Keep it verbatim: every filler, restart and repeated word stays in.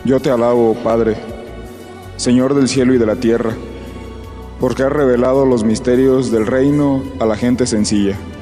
Yo te alabo, Padre, Señor del cielo y de la tierra, porque has revelado los misterios del reino a la gente sencilla.